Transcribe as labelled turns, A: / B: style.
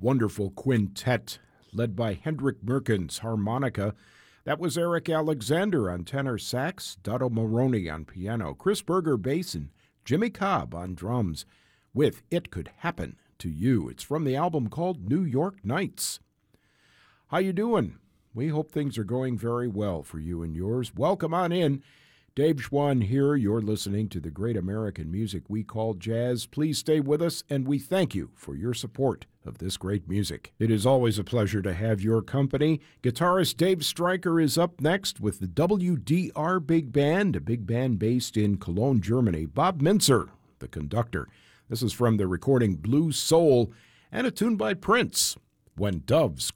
A: wonderful quintet led by Hendrik Merkens, harmonica. That was Eric Alexander on tenor sax, Dotto Maroney on piano, Chris Berger bass, and Jimmy Cobb on drums with It Could Happen to You. It's from the album called New York Nights. How you doing? We hope things are going very well for you and yours. Welcome on in. Dave Schwann here. You're listening to the great American music we call jazz. Please stay with us, and we thank you for your support of this great music. It is always a pleasure to have your company. Guitarist Dave Stryker is up next with the WDR Big Band, a big band based in Cologne, Germany. Bob Mintzer, the conductor. This is from the recording Blue Soul and a tune by Prince, When Doves